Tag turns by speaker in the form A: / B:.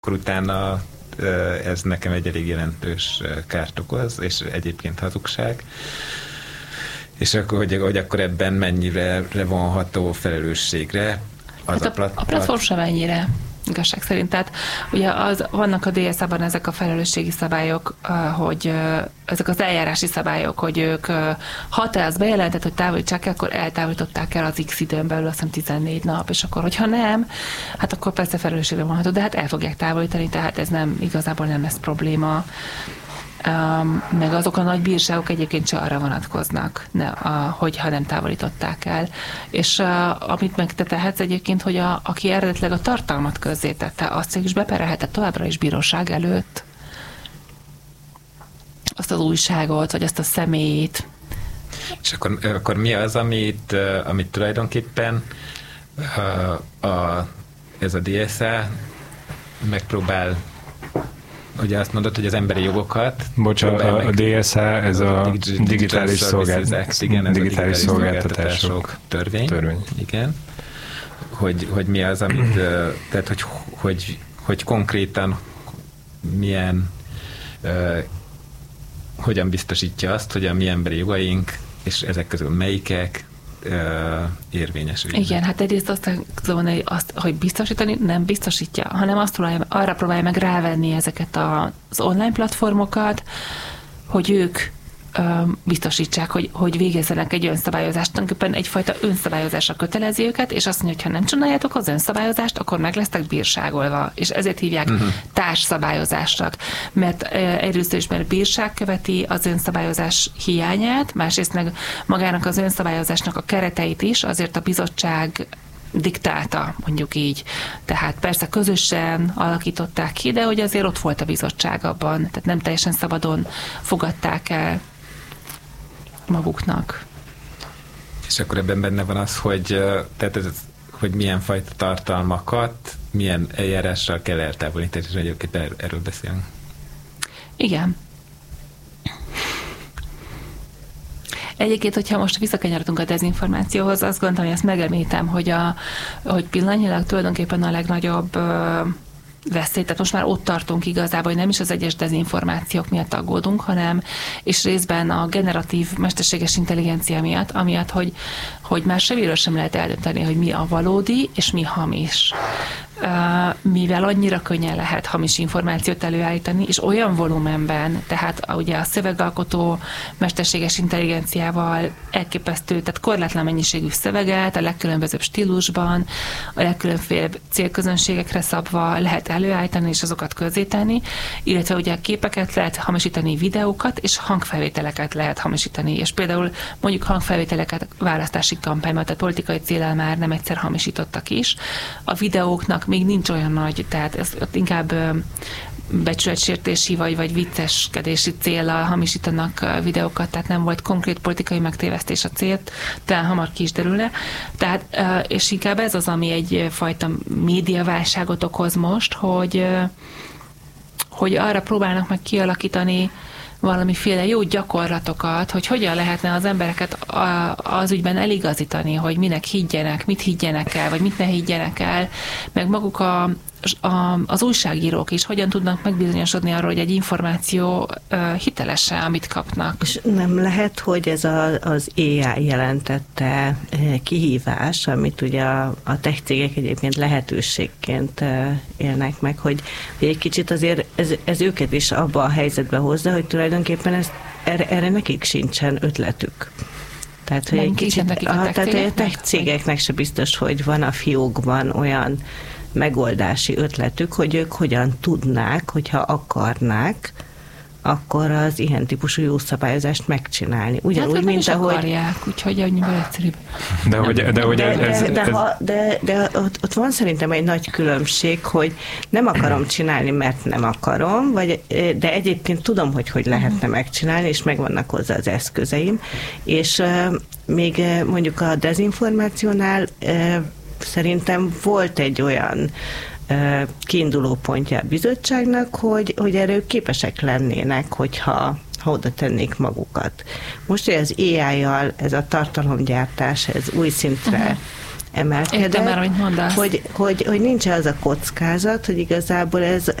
A: akkor utána ez nekem egy elég jelentős kárt okoz, és egyébként hazugság. És akkor, hogy akkor ebben mennyire vonható felelősségre az
B: hát a platform sem ennyire, igazság szerint. Tehát ugye vannak a DSA-ban ezek a felelősségi szabályok, hogy ezek az eljárási szabályok, hogy ők, ha te azt bejelentett, hogy távolítsák el, akkor eltávolították el az X időn belül, azt hiszem 14 nap, és akkor, hogyha nem, hát akkor persze felelősségre vonható, de hát el fogják távolítani, tehát ez nem, igazából nem lesz probléma. Meg azok a nagy bírságok egyébként csak arra vonatkoznak, hogyha nem távolították el. És amit meg te tehetsz egyébként, hogy aki eredetileg a tartalmat közzétette, azt is beperelhetett továbbra is bíróság előtt. Azt az újságot, vagy azt a személyt.
A: És akkor mi az, amit tulajdonképpen ez a DSA megpróbál. Ugye azt mondod, hogy az emberi jogokat...
C: Bocsánat, a DSA, ez a digitális szolgáltatások
A: törvény. Igen. Hogy mi az, amit... Tehát, hogy konkrétan milyen... hogyan biztosítja azt, hogy a mi emberi jogaink, és ezek közül melyikek érvényesülnek.
B: Igen, hát egyrészt azt, hogy biztosítani nem biztosítja, hanem arra próbálja meg rávenni ezeket az online platformokat, hogy ők biztosítsák, hogy végezzenek egy önszabályozást, tulajdonképpen egyfajta önszabályozásra kötelezi őket, és azt mondja, hogy ha nem csináljátok az önszabályozást, akkor meg lesztek bírságolva, és ezért hívják társszabályozásnak, mert egyrészt is, mert bírság követi az önszabályozás hiányát, másrészt meg magának az önszabályozásnak a kereteit is, azért a bizottság diktálta, mondjuk így. Tehát persze közösen alakították ki, de hogy azért ott volt a bizottság abban, tehát nem teljesen szabadon fogadták el maguknak.
A: És akkor ebben benne van az, hogy milyen fajta tartalmakat, milyen eljárással kell eltávolítani, és egyébként erről beszélünk.
B: Igen. Egyébként, hogyha most visszakanyarodunk a dezinformációhoz, azt gondolom, hogy ezt megemlítem, hogy pillanatnyilag tulajdonképpen a legnagyobb veszély, tehát most már ott tartunk igazából, hogy nem is az egyes dezinformációk miatt aggódunk, hanem és részben a generatív mesterséges intelligencia miatt, amiatt, hogy már semmiről sem lehet eldönteni, hogy mi a valódi és mi hamis. Mivel annyira könnyen lehet hamis információt előállítani, és olyan volumenben, tehát ugye a szövegalkotó mesterséges intelligenciával elképesztő, tehát korlátlan mennyiségű szöveget, a legkülönbözőbb stílusban, a legkülönfélebb célközönségekre szabva lehet előállítani, és azokat közzétenni, illetve ugye képeket lehet hamisítani, videókat, és hangfelvételeket lehet hamisítani, és például mondjuk hangfelvételeket választási kampányban, tehát politikai céllal már nem egyszer hamisítottak is. A videóknak még nincs olyan nagy, tehát ez inkább becsületsértési vagy vicceskedési céllal hamisítanak videókat, tehát nem volt konkrét politikai megtévesztés a célt, talán hamar ki is derülne. Tehát, és inkább ez az, ami egyfajta médiaválságot okoz most, hogy arra próbálnak meg kialakítani valamiféle jó gyakorlatokat, hogy hogyan lehetne az embereket az ügyben eligazítani, hogy minek higgyenek, mit higgyenek el, vagy mit ne higgyenek el, meg maguk az újságírók is hogyan tudnak megbizonyosodni arról, hogy egy információ hiteles-e, amit kapnak.
D: És nem lehet, hogy ez az AI jelentette kihívás, amit ugye a tech cégek egyébként lehetőségként élnek meg, hogy egy kicsit azért ez őket is abba a helyzetbe hozza, hogy tulajdonképpen erre nekik sincsen ötletük. Tehát, hogy egy kicsit, tehát a tech cégeknek se biztos, hogy van a fiókban olyan megoldási ötletük, hogy ők hogyan tudnák, hogyha akarnák, akkor az ilyen típusú jó szabályozást megcsinálni. Ugyanúgy,
B: hát,
D: mint ahogy...
B: akarják, úgyhogy annyival egyszerűbb.
D: De ott van szerintem egy nagy különbség, hogy nem akarom csinálni, mert nem akarom, de egyébként tudom, hogy lehetne megcsinálni, és megvannak hozzá az eszközeim, és még mondjuk a dezinformációnál szerintem volt egy olyan kiinduló pontja a bizottságnak, hogy erre ők képesek lennének, hogyha oda tennék magukat. Most, hogy az AI-jal ez a tartalomgyártás, ez új szintre emelkedett.
B: Értem már, amit mondasz.
D: Hogy nincs az a kockázat, hogy igazából ez